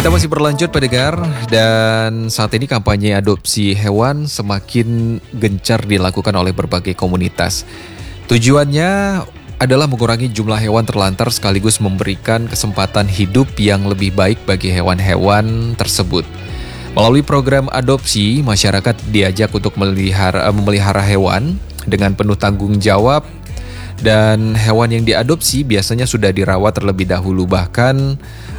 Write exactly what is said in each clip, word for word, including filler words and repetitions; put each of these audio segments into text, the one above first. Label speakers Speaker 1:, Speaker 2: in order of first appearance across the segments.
Speaker 1: Kita masih berlanjut pendengar, dan saat ini kampanye adopsi hewan semakin gencar dilakukan oleh berbagai komunitas. Tujuannya adalah mengurangi jumlah hewan terlantar sekaligus memberikan kesempatan hidup yang lebih baik bagi hewan-hewan tersebut. Melalui program adopsi, masyarakat diajak untuk melihara, memelihara hewan dengan penuh tanggung jawab. Dan hewan yang diadopsi biasanya sudah dirawat terlebih dahulu, bahkan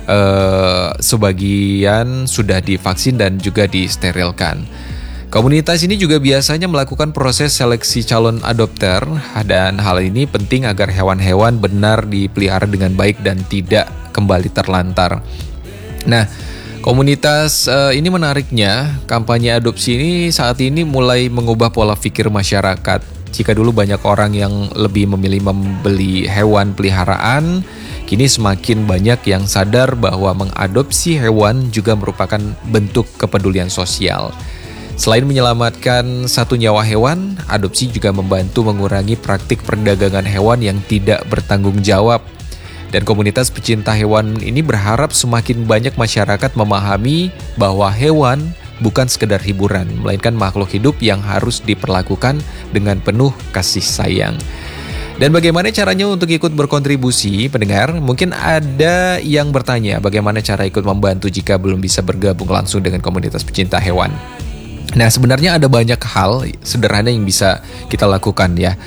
Speaker 1: eh, sebagian sudah divaksin dan juga disterilkan. Komunitas ini juga biasanya melakukan proses seleksi calon adopter, dan hal ini penting agar hewan-hewan benar dipelihara dengan baik dan tidak kembali terlantar. Nah, komunitas eh, ini menariknya, kampanye adopsi ini saat ini mulai mengubah pola pikir masyarakat. Jika dulu banyak orang yang lebih memilih membeli hewan peliharaan, kini semakin banyak yang sadar bahwa mengadopsi hewan juga merupakan bentuk kepedulian sosial. Selain menyelamatkan satu nyawa hewan, adopsi juga membantu mengurangi praktik perdagangan hewan yang tidak bertanggung jawab. Dan komunitas pecinta hewan ini berharap semakin banyak masyarakat memahami bahwa hewan bukan sekedar hiburan, melainkan makhluk hidup yang harus diperlakukan dengan penuh kasih sayang. Dan bagaimana caranya untuk ikut berkontribusi, pendengar? Mungkin ada yang bertanya, bagaimana cara ikut membantu jika belum bisa bergabung langsung dengan komunitas pecinta hewan? Nah, sebenarnya ada banyak hal sederhana yang bisa kita lakukan ya.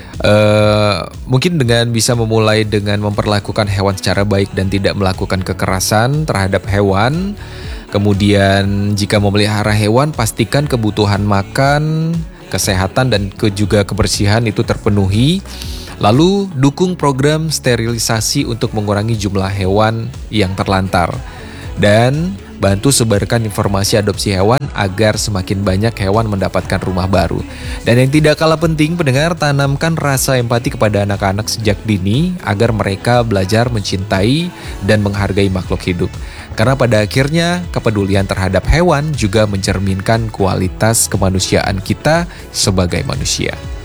Speaker 1: Uh, mungkin dengan bisa memulai dengan memperlakukan hewan secara baik dan tidak melakukan kekerasan terhadap hewan. Kemudian jika memelihara hewan, pastikan kebutuhan makan, kesehatan, dan ke juga kebersihan itu terpenuhi. Lalu dukung program sterilisasi untuk mengurangi jumlah hewan yang terlantar. Dan bantu sebarkan informasi adopsi hewan agar semakin banyak hewan mendapatkan rumah baru. Dan yang tidak kalah penting, pendengar, tanamkan rasa empati kepada anak-anak sejak dini agar mereka belajar mencintai dan menghargai makhluk hidup. Karena pada akhirnya kepedulian terhadap hewan juga mencerminkan kualitas kemanusiaan kita sebagai manusia.